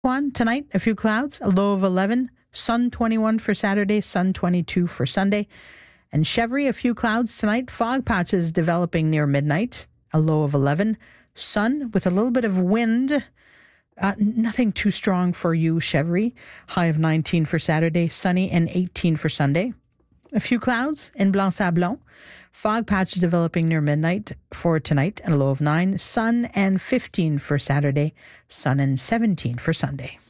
One tonight, a few clouds, a low of 11. Sun 21 for Saturday, sun 22 for Sunday. And Chevry, a few clouds tonight. Fog patches developing near midnight, a low of 11. Sun with a little bit of wind. Nothing too strong for you, Chevry. High of 19 for Saturday, sunny, and 18 for Sunday. A few clouds in Blanc-Sablon. Fog patches developing near midnight for tonight and a low of 9. Sun and 15 for Saturday, sun and 17 for Sunday.